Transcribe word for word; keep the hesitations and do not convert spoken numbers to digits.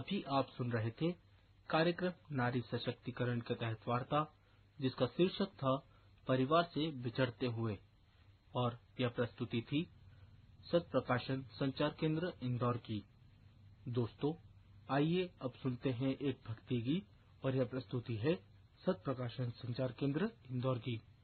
अभी आप सुन रहे थे कार्यक्रम नारी सशक्तिकरण के तहत वार्ता, जिसका शीर्षक था परिवार से बिछड़ते हुए, और यह प्रस्तुति थी सत प्रकाशन संचार केंद्र इंदौर की। दोस्तों, आइए अब सुनते हैं एक भक्ति गीत, और यह प्रस्तुति है सत प्रकाशन संचार केंद्र इंदौर की।